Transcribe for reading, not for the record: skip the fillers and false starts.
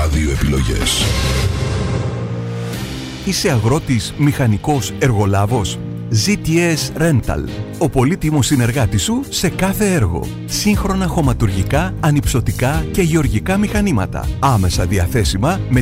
ράδιο επιλογές. Είσαι αγρότης, μηχανικός, εργολάβος? ZTS Rental. Ο πολύτιμος συνεργάτης σου σε κάθε έργο. Σύγχρονα χωματουργικά, ανυψωτικά και γεωργικά μηχανήματα. Άμεσα διαθέσιμα με